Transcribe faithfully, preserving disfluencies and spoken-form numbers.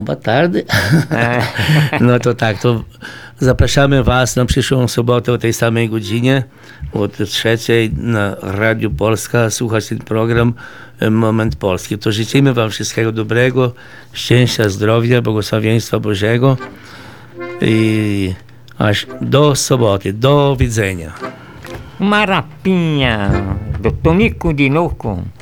Boa tarde. No to tak, to zapraszamy Was na przyszłą sobotę o tej samej godzinie, od trzeciej na Radiu Polska, słuchać ten program Moment Polski. To życzymy Wam wszystkiego dobrego, szczęścia, zdrowia, błogosławieństwa Bożego i aż do soboty. Do widzenia. Marapinha, do Tonico de Novo.